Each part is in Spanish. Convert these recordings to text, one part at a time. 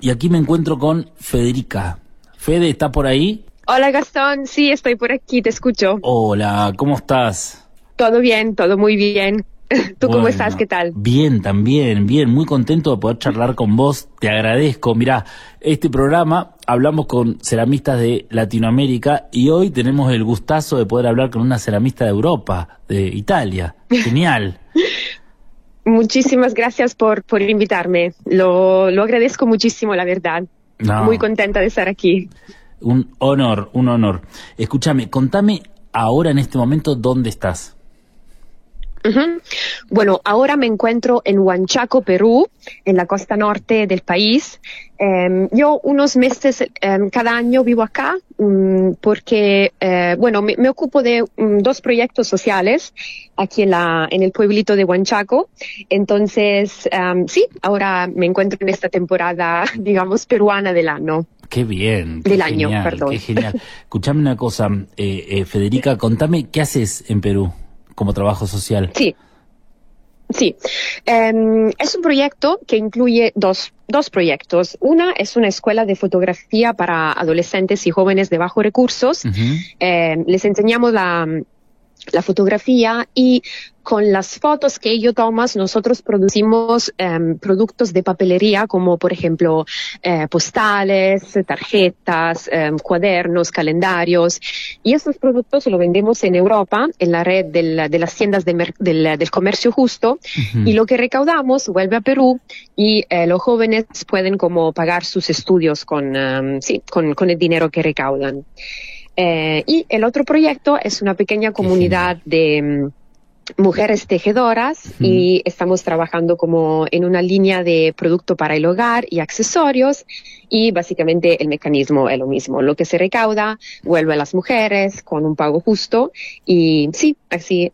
y aquí me encuentro con Federica. Fede, ¿está por ahí? Hola Gastón, sí, estoy por aquí, te escucho. Hola, ¿cómo estás? Todo bien, todo muy bien. ¿Tú cómo estás? ¿Qué tal? Bien, también, bien, muy contento de poder charlar con vos, te agradezco. Mirá, este programa hablamos con ceramistas de Latinoamérica y hoy tenemos el gustazo de poder hablar con una ceramista de Europa, de Italia. Genial. Muchísimas gracias por invitarme, lo agradezco muchísimo, la verdad. No. Muy contenta de estar aquí. Un honor, un honor. Escúchame, contame ahora en este momento dónde estás. Uh-huh. Bueno, ahora me encuentro en Huanchaco, Perú, en la costa norte del país. Yo unos meses cada año vivo acá porque, me ocupo de dos proyectos sociales aquí en el pueblito de Huanchaco. Entonces, sí, ahora me encuentro en esta temporada, digamos, peruana del año. Qué bien. Del año, perdón. Qué genial. Escuchame una cosa, Federica, contame, ¿qué haces en Perú como trabajo social? Sí. Es un proyecto que incluye dos proyectos. Una es una escuela de fotografía para adolescentes y jóvenes de bajos recursos. Uh-huh. Les enseñamos la fotografía y con las fotos que ellos toman nosotros producimos productos de papelería como por ejemplo postales, tarjetas, cuadernos, calendarios, y estos productos los vendemos en Europa en la red de las tiendas del comercio justo. Uh-huh. Y lo que recaudamos vuelve a Perú y los jóvenes pueden como pagar sus estudios con el dinero que recaudan. Y el otro proyecto es una pequeña comunidad de mujeres tejedoras. Uh-huh. Y estamos trabajando como en una línea de producto para el hogar y accesorios, y básicamente el mecanismo es lo mismo. Lo que se recauda vuelve a las mujeres con un pago justo, y sí, así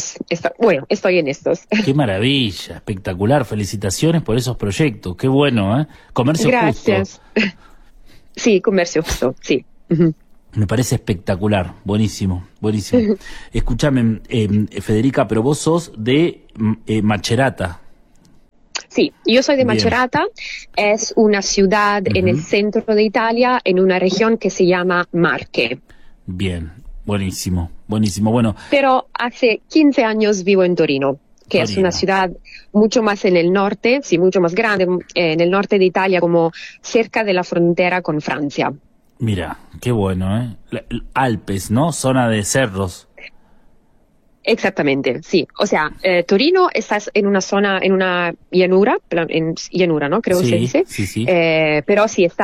estoy en estos. Qué maravilla, espectacular, felicitaciones por esos proyectos, qué bueno, ¿eh? Comercio Gracias. Justo. Sí, comercio justo, sí. Uh-huh. Me parece espectacular, buenísimo, buenísimo. Escúchame, Federica, pero vos sos de Macerata. Sí, yo soy de Macerata, es una ciudad uh-huh. en el centro de Italia, en una región que se llama Marche. Bien, buenísimo, buenísimo, bueno. Pero hace 15 años vivo en Torino, que es una ciudad mucho más en el norte, sí, mucho más grande, en el norte de Italia, como cerca de la frontera con Francia. Mira, qué bueno, ¿eh? Alpes, ¿no? Zona de cerros. Exactamente, sí. O sea, Torino estás en una zona, en una llanura, ¿no? Creo que se dice. Sí, sí. Pero sí, está